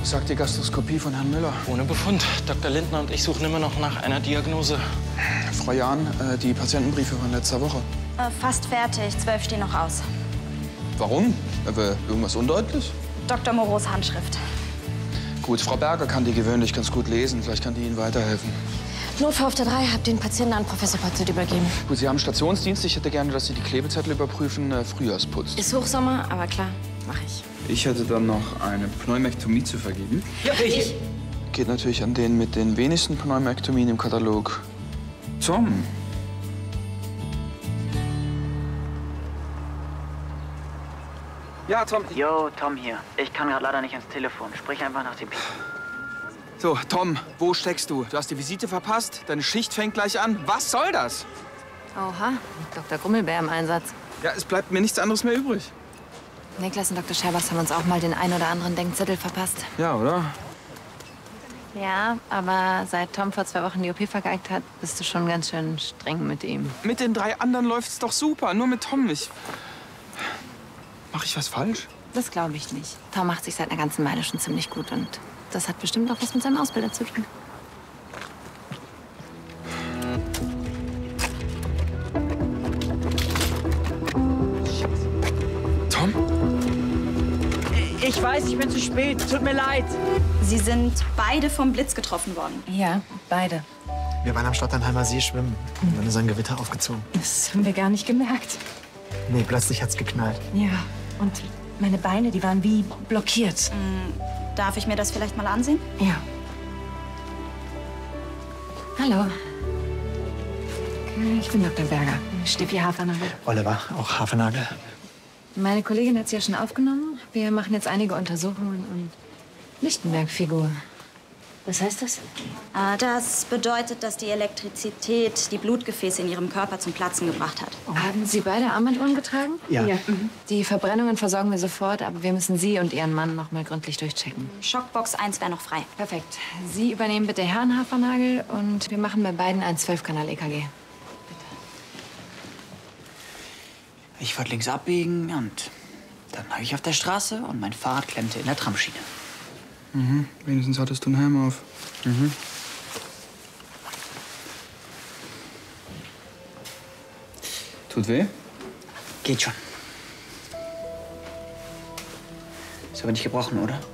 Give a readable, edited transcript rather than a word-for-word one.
Was sagt die Gastroskopie von Herrn Müller? Ohne Befund. Dr. Lindner und ich suchen immer noch nach einer Diagnose. Frau Jahn, die Patientenbriefe von letzter Woche. Fast fertig. 12 stehen noch aus. Warum? Irgendwas undeutlich? Dr. Moreaus Handschrift. Gut, Frau Berger kann die gewöhnlich ganz gut lesen. Vielleicht kann die Ihnen weiterhelfen. Notfall auf der 3, hab den Patienten an Professor Patzelt übergeben. Gut, Sie haben Stationsdienst. Ich hätte gerne, dass Sie die Klebezettel überprüfen. Frühjahrsputz. Ist Hochsommer, aber klar, mach ich. Ich hätte dann noch eine Pneumektomie zu vergeben. Ja, ich. Geht natürlich an den mit den wenigsten Pneumektomien im Katalog. Tom. Ja, Tom. Jo, Tom hier. Ich kann gerade leider nicht ans Telefon. Sprich einfach nach dem Piep. So, Tom, wo steckst du? Du hast die Visite verpasst. Deine Schicht fängt gleich an. Was soll das? Oha, Dr. Grummelbär im Einsatz. Ja, es bleibt mir nichts anderes mehr übrig. Niklas und Dr. Scherbers haben uns auch mal den ein oder anderen Denkzettel verpasst. Ja, oder? Ja, aber seit Tom vor 2 Wochen die OP vergeigt hat, bist du schon ganz schön streng mit ihm. Mit den 3 anderen läuft's doch super. Nur mit Tom nicht. Mach ich was falsch? Das glaube ich nicht. Tom macht sich seit einer ganzen Weile schon ziemlich gut und das hat bestimmt auch was mit seinem Ausbilder zu tun. Tom? Ich weiß, ich bin zu spät. Tut mir leid. Sie sind beide vom Blitz getroffen worden. Ja, beide. Wir waren am Stotternheimer See schwimmen. Und dann ist ein Gewitter aufgezogen. Das haben wir gar nicht gemerkt. Nee, plötzlich hat's geknallt. Ja, und meine Beine, die waren wie blockiert. Darf ich mir das vielleicht mal ansehen? Ja. Hallo. Ich bin Dr. Berger. Steffi Hafernagel. Oliver, auch Hafernagel. Meine Kollegin hat sie ja schon aufgenommen. Wir machen jetzt einige Untersuchungen und Lichtenberg-Figur. Was heißt das? Das bedeutet, dass die Elektrizität die Blutgefäße in Ihrem Körper zum Platzen gebracht hat. Haben Sie beide Armbanduhren getragen? Ja. Die Verbrennungen versorgen wir sofort, aber wir müssen Sie und Ihren Mann noch mal gründlich durchchecken. Schockbox 1 wäre noch frei. Perfekt. Sie übernehmen bitte Herrn Hafernagel und wir machen bei beiden ein 12-Kanal-EKG. Ich wollte links abbiegen und dann lag ich auf der Straße und mein Fahrrad klemmte in der Tramschiene. Wenigstens hattest du einen Helm auf. Tut weh? Geht schon. Ist aber nicht gebrochen, oder?